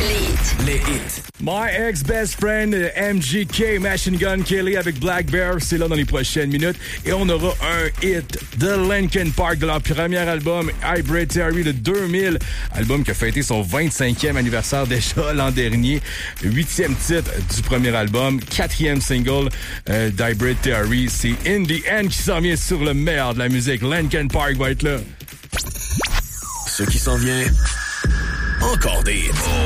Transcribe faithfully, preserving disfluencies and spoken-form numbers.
Les hits. Les hits. My ex-best friend, M G K, Machine Gun Kelly avec Black Bear, c'est là dans les prochaines minutes. Et on aura un hit de Linkin Park de leur premier album, Hybrid Theory de deux mille. Album qui a fêté son vingt-cinquième anniversaire déjà l'an dernier. Huitième titre du premier album. Quatrième single euh, d'Hybrid Theory. C'est In the End qui s'en vient sur le meilleur de la musique. Linkin Park va être là. Ce qui s'en vient, encore des hits.